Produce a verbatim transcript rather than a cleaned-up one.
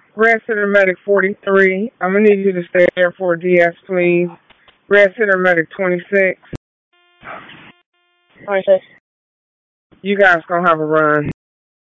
Red Center Medic forty-three. I'm gonna need you to stay there for D S, please. Red Center Medic twenty-six. twenty-six. You guys gonna have a run.